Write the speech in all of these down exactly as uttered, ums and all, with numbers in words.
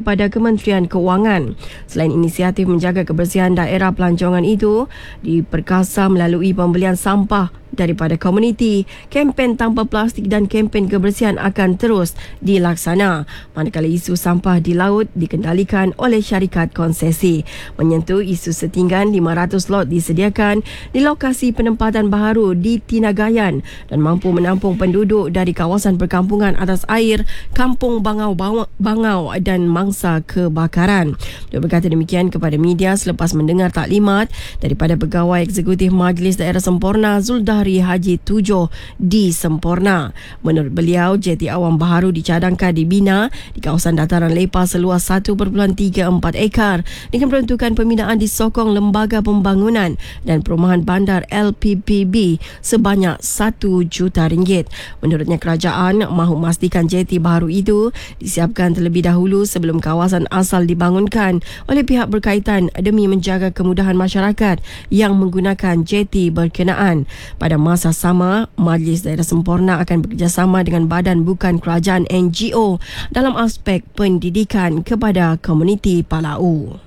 daripada Kementerian Keuangan. Selain inisiatif menjaga kebersihan daerah pelancongan itu, diperkasa melalui pembelian sampah daripada komuniti, kempen tanpa plastik dan kempen kebersihan akan terus dilaksana. Manakala isu sampah di laut dikendalikan oleh syarikat konsesi. Menyentuh isu setinggan lima ratus lot disediakan di lokasi penempatan baharu di Tinagayan dan mampu menampung penduduk dari kawasan perkampungan atas air, kampung Bangau Bangau dan mangsa kebakaran. Dia berkata demikian kepada media selepas mendengar taklimat daripada Pegawai Eksekutif Majlis Daerah Semporna Zuldari Haji Tujuh di Semporna. Menurut beliau, jeti awam baharu dicadangkan dibina di kawasan dataran lepas seluas satu perpuluhan tiga empat ekar dengan peruntukan pembinaan disokong Lembaga Pembangunan dan Perumahan Bandar L P P B sebanyak satu juta ringgit. Menurutnya, kerajaan mahu memastikan jeti baharu itu disiapkan terlebih dahulu sebelum kawasan asal dibangunkan oleh pihak berkaitan demi menjaga kemudahan masyarakat yang menggunakan jeti berkenaan. Pada masa sama, Majlis Daerah Semporna akan bekerjasama dengan badan bukan kerajaan N G O dalam aspek pendidikan kepada komuniti Palau.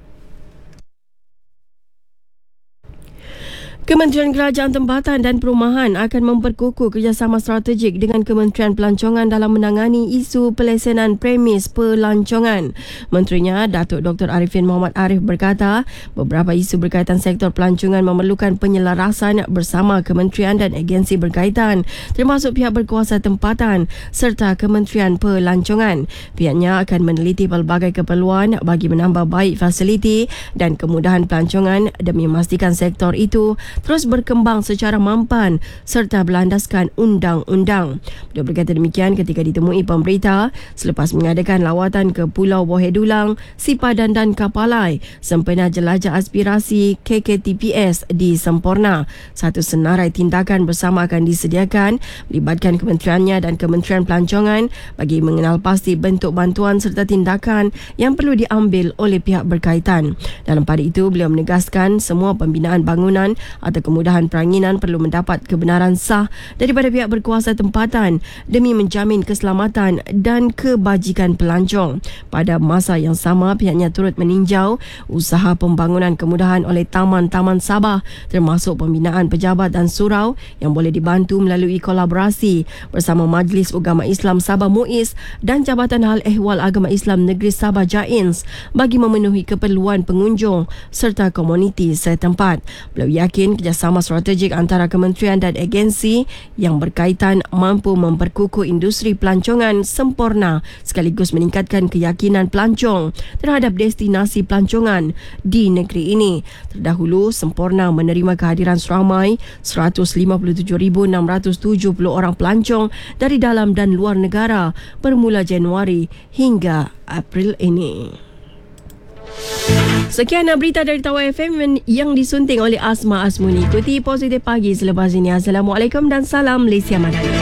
Kementerian Kerajaan Tempatan dan Perumahan akan memperkukuh kerjasama strategik dengan Kementerian Pelancongan dalam menangani isu pelesenan premis pelancongan. Menterinya, Datuk Doktor Arifin Mohamed Arif berkata, beberapa isu berkaitan sektor pelancongan memerlukan penyelarasan bersama kementerian dan agensi berkaitan, termasuk pihak berkuasa tempatan serta Kementerian Pelancongan. Pihaknya akan meneliti pelbagai keperluan bagi menambah baik fasiliti dan kemudahan pelancongan demi memastikan sektor itu terus berkembang secara mampan serta berlandaskan undang-undang. Beliau berkata demikian ketika ditemui pemberita selepas mengadakan lawatan ke Pulau Bohedulang, Sipadan dan Kapalai sempena jelajah aspirasi K K T P S di Semporna. Satu senarai tindakan bersama akan disediakan melibatkan kementeriannya dan Kementerian Pelancongan bagi mengenal pasti bentuk bantuan serta tindakan yang perlu diambil oleh pihak berkaitan. Dalam pada itu, beliau menegaskan semua pembinaan bangunan atau kemudahan peranginan perlu mendapat kebenaran sah daripada pihak berkuasa tempatan demi menjamin keselamatan dan kebajikan pelancong. Pada masa yang sama, pihaknya turut meninjau usaha pembangunan kemudahan oleh Taman-Taman Sabah termasuk pembinaan pejabat dan surau yang boleh dibantu melalui kolaborasi bersama Majlis Ugama Islam Sabah Muiz dan Jabatan Hal Ehwal Agama Islam Negeri Sabah Jains bagi memenuhi keperluan pengunjung serta komuniti setempat. Beliau yakin kerjasama strategik antara kementerian dan agensi yang berkaitan mampu memperkukuh industri pelancongan Semporna sekaligus meningkatkan keyakinan pelancong terhadap destinasi pelancongan di negeri ini. Terdahulu, Semporna menerima kehadiran seramai seratus lima puluh tujuh ribu enam ratus tujuh puluh orang pelancong dari dalam dan luar negara bermula Januari hingga April ini. Sekian berita dari Tawar F M yang disunting oleh Asma Asmuni. Ikuti Positif Pagi selepas ini. Assalamualaikum dan salam Malaysia Madani.